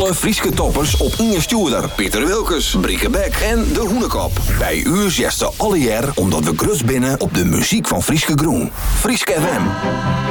alle Frieske toppers op Inge Stoerder, Pieter Wilkes, Brieke Beck en De Hoenekop. Bij u zegt ze alle jaar omdat we grut binnen op de muziek van Frieske Groen. Frieske FM.